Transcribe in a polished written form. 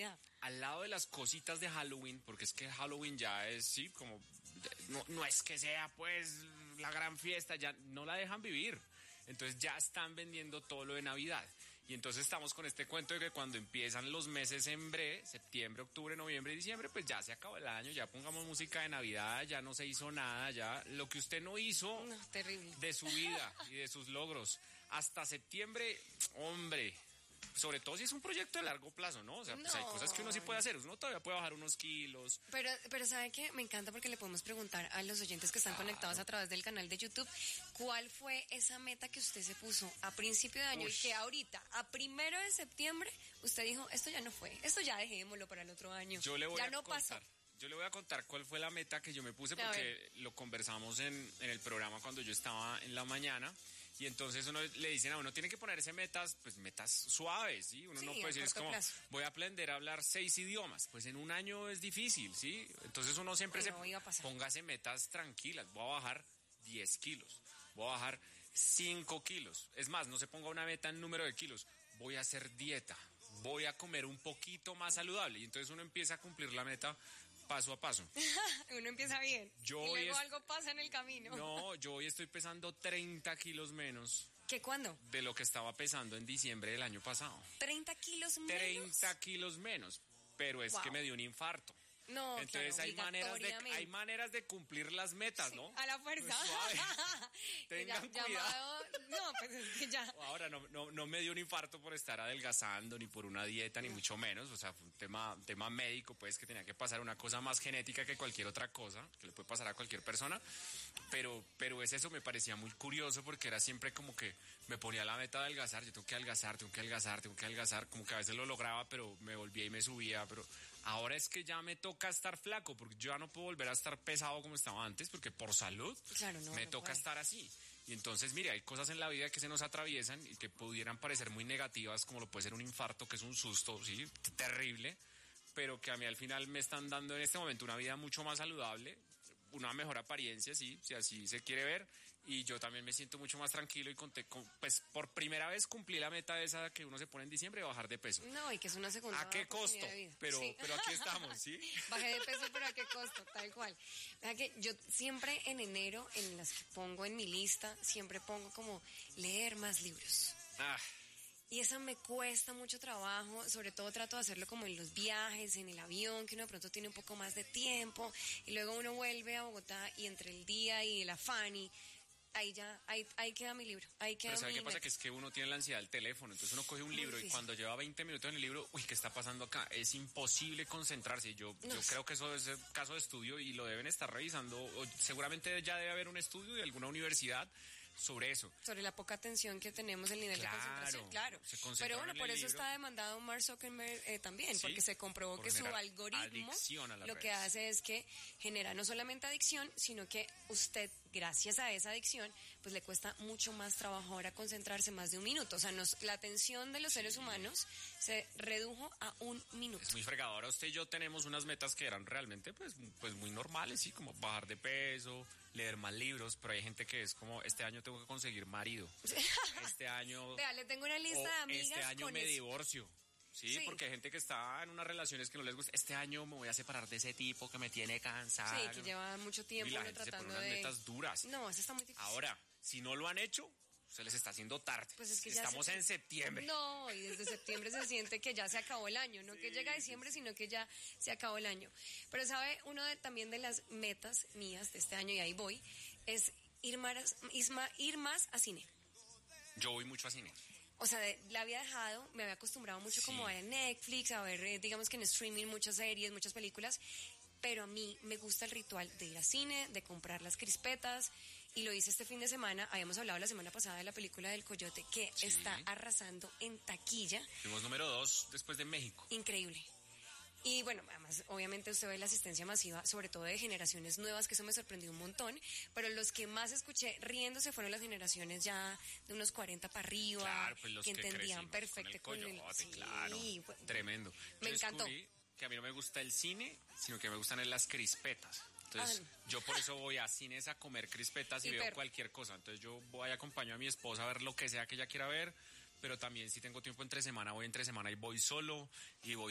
Navidad. Al lado de las cositas de Halloween, porque es que Halloween ya es, sí, como, no es que sea pues la gran fiesta, ya no la dejan vivir. Entonces ya están vendiendo todo lo de Navidad. Y entonces estamos con este cuento de que cuando empiezan los meses en breve, septiembre, octubre, noviembre y diciembre, pues ya se acabó el año, ya pongamos música de Navidad, ya no se hizo nada, ya lo que usted no hizo terrible. De su vida y de sus logros hasta septiembre, hombre, sobre todo si es un proyecto de largo plazo, ¿no? O sea, pues hay cosas que uno sí puede hacer, uno todavía puede bajar unos kilos. Pero ¿sabe qué? Me encanta porque le podemos preguntar a los oyentes que están conectados a través del canal de YouTube, ¿cuál fue esa meta que usted se puso a principio de año y que ahorita, a 1 de septiembre, usted dijo, esto ya no fue, esto ya dejémoslo para el otro año? Yo le voy ya a no contar. pasó. Yo le voy a contar cuál fue la meta que yo me puse porque lo conversamos en el programa cuando yo estaba en la mañana. Y entonces uno le dicen a uno, tiene que ponerse metas, pues metas suaves, ¿sí? Uno no puede decir, es como, voy a aprender a hablar 6 idiomas. Pues en un año es difícil, ¿sí? Entonces uno siempre póngase metas tranquilas. Voy a bajar 10 kilos, voy a bajar 5 kilos. Es más, no se ponga una meta en número de kilos. Voy a hacer dieta, voy a comer un poquito más saludable. Y entonces uno empieza a cumplir la meta paso a paso. Uno empieza bien y luego algo pasa en el camino. No, yo hoy estoy pesando 30 kilos menos. ¿Qué cuándo? De lo que estaba pesando en diciembre del año pasado. ¿30 kilos menos? 30 kilos menos, pero es que me dio un infarto. No, entonces claro, hay maneras de cumplir las metas, ¿no? A la fuerza. Tengan cuidado. No, pues es que ya. Ahora no me dio un infarto por estar adelgazando ni por una dieta ni mucho menos, o sea, fue un tema médico, pues que tenía que pasar una cosa más genética que cualquier otra cosa, que le puede pasar a cualquier persona, pero es eso, me parecía muy curioso porque era siempre como que me ponía la meta de adelgazar, yo tengo que adelgazar, como que a veces lo lograba, pero me volvía y me subía, pero ahora es que ya me toca estar flaco, porque yo ya no puedo volver a estar pesado como estaba antes, porque por salud me toca estar así. Y entonces, mire, hay cosas en la vida que se nos atraviesan y que pudieran parecer muy negativas, como lo puede ser un infarto, que es un susto, sí, terrible, pero que a mí al final me están dando en este momento una vida mucho más saludable, una mejor apariencia, sí, si así se quiere ver, y yo también me siento mucho más tranquilo y pues por primera vez cumplí la meta esa que uno se pone en diciembre de bajar de peso. No, y que es una segunda. ¿A qué costo? Pero aquí estamos, ¿sí? Bajé de peso, pero ¿a qué costo? Tal cual. Vea que yo siempre en enero, en las que pongo en mi lista, siempre pongo como leer más libros. Y esa me cuesta mucho trabajo, sobre todo trato de hacerlo como en los viajes, en el avión, que uno de pronto tiene un poco más de tiempo, y luego uno vuelve a Bogotá y entre el día y el afán y ahí queda mi libro, ahí queda. Pero ¿sabe qué pasa? Que es que uno tiene la ansiedad del teléfono, entonces uno coge un libro y cuando lleva 20 minutos en el libro, ¿qué está pasando acá? Es imposible concentrarse. Yo creo que eso es el caso de estudio y lo deben estar revisando, o seguramente ya debe haber un estudio de alguna universidad sobre eso. Sobre la poca atención que tenemos, el nivel de concentración, claro. Pero bueno, por eso está demandado Mark Zuckerberg también, porque se comprobó que su algoritmo lo que hace es que genera no solamente adicción, sino que usted, gracias a esa adicción, pues le cuesta mucho más trabajo ahora concentrarse más de 1 minuto. O sea, la atención de los seres humanos se redujo a 1 minuto. Es muy fregado. Ahora usted y yo tenemos unas metas que eran realmente pues muy normales, sí, como bajar de peso, leer más libros, pero hay gente que es como, este año tengo que conseguir marido. Este año... Vea, le tengo una lista de amigas. Este año me divorcio. Sí, porque hay gente que está en unas relaciones que no les gusta. Este año me voy a separar de ese tipo que me tiene cansado. Sí, que lleva mucho tiempo tratando se pone unas metas duras. No, eso está muy difícil. Ahora, si no lo han hecho, se les está haciendo tarde. Pues es que estamos en septiembre. No, y desde septiembre se siente que ya se acabó el año, no que llega diciembre, sino que ya se acabó el año. Pero sabe, también de las metas mías de este año, y ahí voy, es ir más a cine. Yo voy mucho a cine. O sea, la había dejado, me había acostumbrado mucho como a Netflix, a ver, digamos que en streaming muchas series, muchas películas, pero a mí me gusta el ritual de ir al cine, de comprar las crispetas, y lo hice este fin de semana. Habíamos hablado la semana pasada de la película del Coyote, que está arrasando en taquilla. Fuimos número 2 después de México. Increíble. Y bueno, además, obviamente usted ve la asistencia masiva, sobre todo de generaciones nuevas, que eso me sorprendió un montón, pero los que más escuché riéndose fueron las generaciones ya de unos 40 para arriba, claro, pues los que entendían perfecto con el Coyote, claro, tremendo. Me encantó. Que a mí no me gusta el cine, sino que me gustan las crispetas. Entonces, yo por eso voy a cines a comer crispetas y veo cualquier cosa. Entonces, yo voy, acompaño a mi esposa a ver lo que sea que ella quiera ver, pero también si tengo tiempo entre semana, voy entre semana y voy solo, y voy